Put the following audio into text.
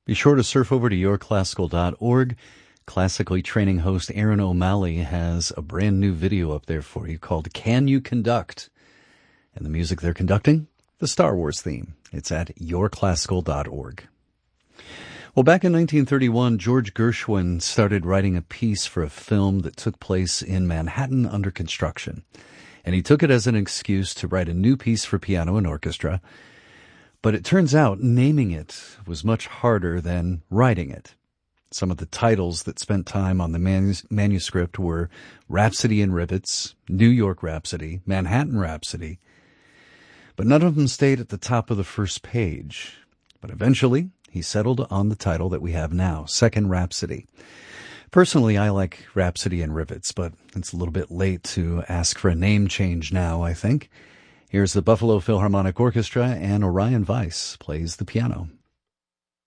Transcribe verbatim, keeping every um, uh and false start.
Be sure to surf over to your classical dot org. Classically training host Aaron O'Malley has a brand new video up there for you called Can You Conduct? And the music they're conducting? The Star Wars theme. It's at your classical dot org. Well, back in nineteen thirty-one, George Gershwin started writing a piece for a film that took place in Manhattan under construction. And he took it as an excuse to write a new piece for piano and orchestra. But it turns out naming it was much harder than writing it. Some of the titles that spent time on the manus- manuscript were Rhapsody in Rivets, New York Rhapsody, Manhattan Rhapsody. But none of them stayed at the top of the first page. But eventually, he settled on the title that we have now, Second Rhapsody. Personally, I like Rhapsody in Rivets, but it's a little bit late to ask for a name change now, I think. Here's the Buffalo Philharmonic Orchestra, and Orion Weiss plays the piano.